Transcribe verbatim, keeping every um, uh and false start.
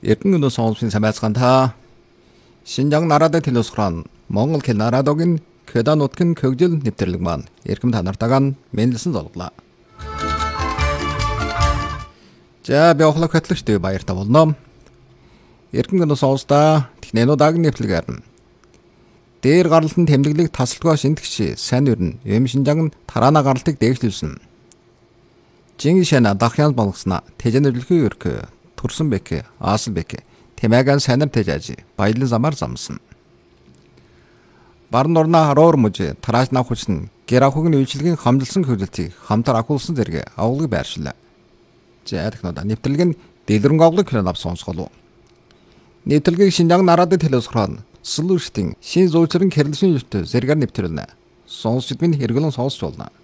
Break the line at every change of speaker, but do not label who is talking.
Эрдэнэ өнөө сонссон самайцхан та Шинжаан нараадын телевизээр Монгол хэл нараадын Кёдан нутгийн хөгжил нэвтрэлэг маань эрхэм та нартайгаа мэндэлсэн золглоо. За би охлог хөтлөгчтэй баяртай болно. Эрхэм өнөө сонстоо технэнуудаагийн нэвтрэлгээр нь дээр гаралтын тэмдэглэг тасалдгаа шинтгэж сайн өрн юм Шинжаан тараана гаралтыг дэвшлүүлсэн. Жинги шана дахян болгосноо тэжэнэрлэхүй өркө Турсан бэкэ Аасл бэкэ Тэмэгэн санар тэжаажи баялан замаар замсан. Барн орна харуур мужи тарааш навхучны гэрахугийн үйлчлэгийн хамжилсан хөвлөлтийг хамтар ахуулсан зэрэг авуулгыг байршилаа. За технод нэвтрэлэг нь дэлгэрэнг авлыг хөрөн ав сонсголоо. Нэвтрэлгийг Шинжаан нараадын телевизээр Сүлүүрштийн шин зуучрын хэрлэшин юрт зэрэгээр нэвтрүүлнэ. Сонсчд минь хэрэглэн сонсч болно.